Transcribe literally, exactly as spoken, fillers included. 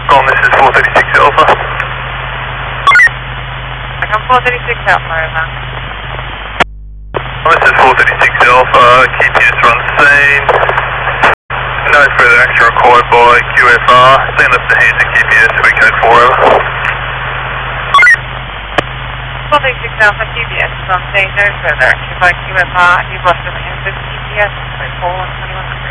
Gone, this is four thirty-six Alpha. I'm four thirty-six Alpha, over. This is four thirty-six Alpha, Q P S run same. No further action required by Q F R. Stand up to hands at Q P S, we code four over. four thirty-six Alpha, Q P S is on scene, no further action by Q F R. You've lost the hands of Q P S, so four one twenty-one hundred.